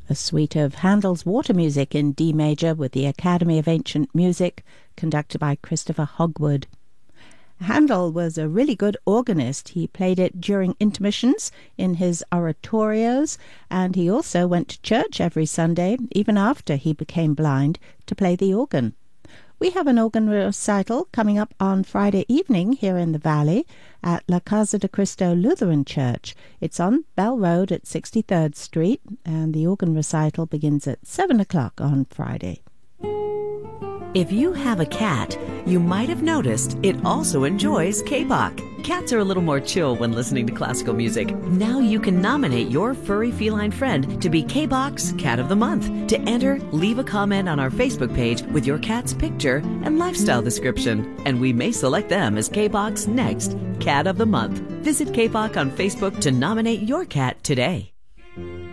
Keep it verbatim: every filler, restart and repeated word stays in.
a suite of Handel's Water Music in D major with the Academy of Ancient Music, conducted by Christopher Hogwood. Handel was a really good organist. He played it during intermissions in his oratorios, and he also went to church every Sunday, even after he became blind, to play the organ. We have an organ recital coming up on Friday evening here in the Valley at La Casa de Cristo Lutheran Church. It's on Bell Road at sixty-third Street, and the organ recital begins at seven o'clock on Friday. If you have a cat, you might have noticed it also enjoys K-pop. Cats are a little more chill when listening to classical music. Now you can nominate your furry feline friend to be K-Box Cat of the Month. To enter, leave a comment on our Facebook page with your cat's picture and lifestyle description, and we may select them as K-Box next Cat of the Month. Visit K-Pop on Facebook to nominate your cat today.